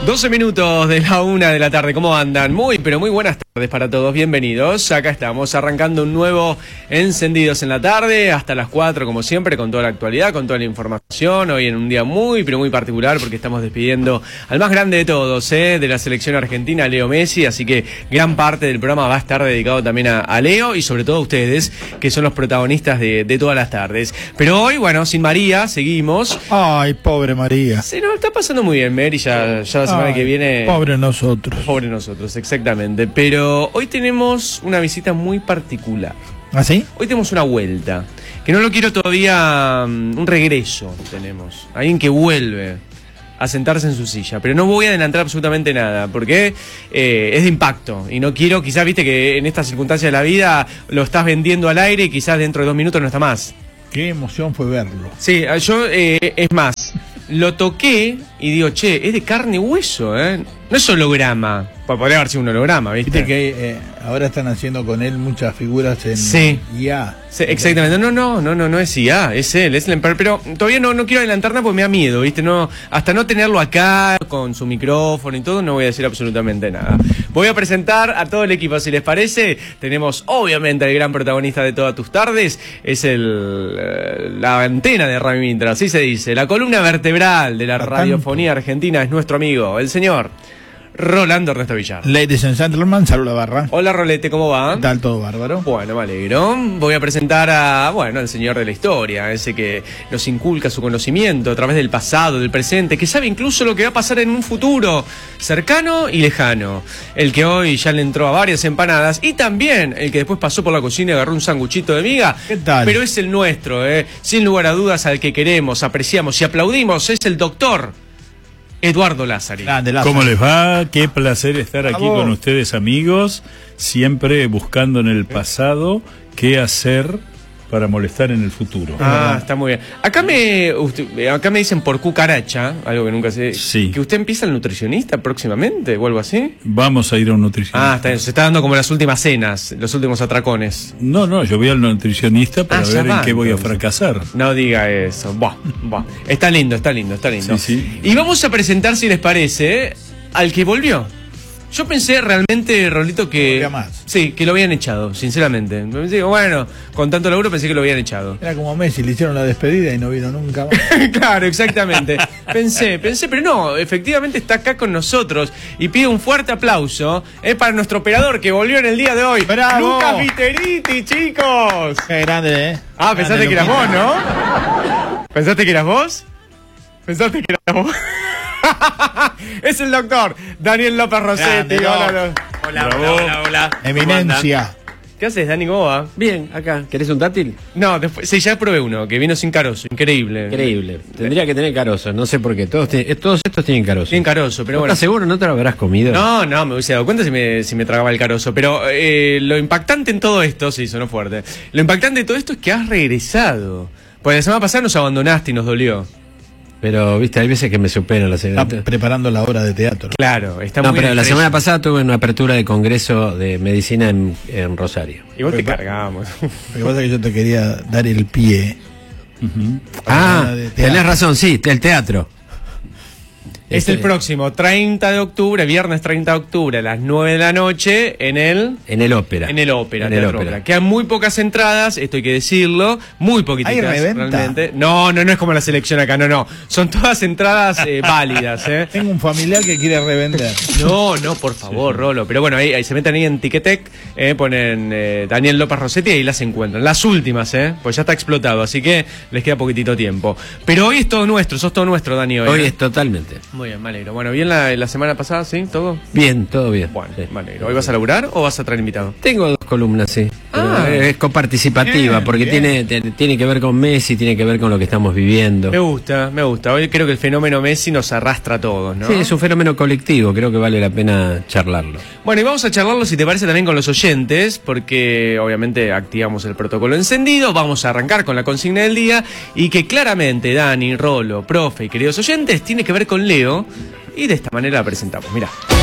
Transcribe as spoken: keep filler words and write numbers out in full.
doce minutos de la una de la tarde, ¿cómo andan? Muy, pero muy buenas tardes para todos, bienvenidos. Acá estamos arrancando un nuevo Encendidos en la tarde, hasta las cuatro como siempre, con toda la actualidad, con toda la información. Hoy en un día muy, pero muy particular, porque estamos despidiendo al más grande de todos, ¿eh? de la selección argentina, Leo Messi. Así que gran parte del programa va a estar dedicado también a, a Leo y sobre todo a ustedes, que son los protagonistas de, de todas las tardes. Pero hoy, bueno, sin María, seguimos. Ay, pobre María. Sí, no, está pasando muy bien, Mary, ya, ya la semana Ay, que viene... Pobre nosotros. Pobre nosotros, exactamente. Pero hoy tenemos una visita muy particular. ¿Ah, sí? Hoy tenemos una vuelta, que no lo quiero todavía, um, un regreso tenemos. Alguien que vuelve a sentarse en su silla, pero no voy a adelantar absolutamente nada, porque eh, es de impacto, y no quiero, quizás viste que en estas circunstancias de la vida lo estás vendiendo al aire y quizás dentro de dos minutos no está más. Qué emoción fue verlo. Sí, yo, eh, es más, lo toqué y digo, che, es de carne y hueso, ¿eh? No es holograma. Podría haber sido un holograma, ¿viste? Viste que eh, ahora están haciendo con él muchas figuras en sí. I A. Sí, exactamente. No, no, no, no, no es I A, es él, es el emperador. Pero todavía no, no quiero adelantar nada porque me da miedo, ¿viste? No, hasta no tenerlo acá con su micrófono y todo, no voy a decir absolutamente nada. Voy a presentar a todo el equipo, si les parece. Tenemos, obviamente, el gran protagonista de todas tus tardes. Es el eh, la antena de Radio Mintra, así se dice. La columna vertebral de la ¿A radiofonía tanto? argentina es nuestro amigo, el señor Rolando Ernesto Villar. Ladies and gentlemen, saluda Barra. Hola Rolete, ¿cómo va? ¿Qué tal? ¿Todo bárbaro? Bueno, me alegro. Voy a presentar a, bueno, al señor de la historia, ese que nos inculca su conocimiento a través del pasado, del presente, que sabe incluso lo que va a pasar en un futuro cercano y lejano. El que hoy ya le entró a varias empanadas y también el que después pasó por la cocina y agarró un sanguchito de miga. ¿Qué tal? Pero es el nuestro, ¿eh? Sin lugar a dudas, al que queremos, apreciamos y aplaudimos, es el doctor Eduardo Lázari. Grande, Lázaro. ¿Cómo les va? Qué placer estar aquí Bravo. con ustedes, amigos, siempre buscando en el pasado qué hacer para molestar en el futuro. Ah, está muy bien. Acá me usted, acá me dicen por cucaracha, algo que nunca sé. Sí. ¿Que usted empieza el nutricionista próximamente o algo así? Vamos a ir a un nutricionista. Ah, está bien. Se está dando como las últimas cenas, los últimos atracones. No, no, yo voy al nutricionista para Ah, ya ver va, en qué voy a entonces. fracasar. No diga eso. Buah, buah. Está lindo, está lindo, está lindo. Sí, sí. Y vamos a presentar, si les parece, al que volvió. Yo pensé realmente, Rolito, que... No volvía más. Sí, que lo habían echado, sinceramente. Pensé que, bueno, con tanto laburo pensé que lo habían echado. Era como Messi, le hicieron la despedida y no vino nunca más. Claro, exactamente. Pensé, pensé, pero no, efectivamente está acá con nosotros y pido un fuerte aplauso eh, para nuestro operador que volvió en el día de hoy. ¡Bravo! Lucas Viteriti, chicos. Qué grande, ¿eh? Ah, pensaste Grande, que eras vos, Luquita. ¿no? ¿Pensaste que eras vos? ¿Pensaste que eras vos? Es el doctor Daniel López Rossetti. Grande, Doc. Hola, Hola, Bravo. hola, hola, hola. Eminencia. ¿qué haces, Dani? ¿Cómo va? Bien, acá. ¿Querés un táctil? No, después, sí, ya probé uno, que vino sin carozo, increíble. Increíble. Tendría que tener carozo, no sé por qué. Todos, ti- eh, todos estos tienen carozo. Sin carozo, pero ¿No bueno. ¿Estás seguro? ¿No te lo habrás comido? No, no, me hubiese dado cuenta si me, si me tragaba el carozo. Pero eh, lo impactante en todo esto, sí, sonó fuerte. Lo impactante de todo esto es que has regresado. Porque la semana pasada nos abandonaste y nos dolió. Pero, viste, hay veces que me superan las Está señorita. preparando la obra de teatro. Claro, está No, muy pero la estrella. semana pasada tuve una apertura de congreso de medicina en, en Rosario. Y vos te Prepa- cargamos. Lo que pasa es que yo te quería dar el pie. Ujú. Ah, Para de teatro. tenés razón, sí, el teatro. Es Este- el próximo treinta de octubre, viernes treinta de octubre, a las nueve de la noche, en el... En el ópera. En el ópera, En el Teatro ópera. Ópera. Quedan muy pocas entradas, esto hay que decirlo, muy poquititas. ¿Hay reventa? Realmente. No, no, no es como la selección acá, no, no. Son todas entradas eh, válidas, ¿eh? Tengo un familiar que quiere revender. No, no, por favor, Rolo. Pero bueno, ahí, ahí se meten ahí en Ticketek, eh, ponen eh, Daniel López Rossetti y ahí las encuentran. Las últimas, ¿eh? Pues ya está explotado, así que les queda poquitito tiempo. Pero hoy es todo nuestro, sos todo nuestro, Dani. Hoy, Hoy ¿eh? es totalmente. Muy bien, me alegro. Bueno, ¿bien la, la semana pasada, sí? ¿Todo? Bien, todo bien. Bueno, Sí. me alegro. ¿Hoy vas a laburar o vas a traer invitado? Tengo dos columnas, sí. Ah. Pero es coparticipativa, Bien, porque bien. Tiene, te- tiene que ver con Messi, tiene que ver con lo que estamos viviendo. Me gusta, me gusta. Hoy creo que el fenómeno Messi nos arrastra a todos, ¿no? Sí, es un fenómeno colectivo, creo que vale la pena charlarlo. Bueno, y vamos a charlarlo, si te parece, también con los oyentes, porque obviamente activamos el protocolo encendido, vamos a arrancar con la consigna del día, y que claramente Dani, Rolo, profe y queridos oyentes, tiene que ver con Leo, y de esta manera la presentamos. Mirá.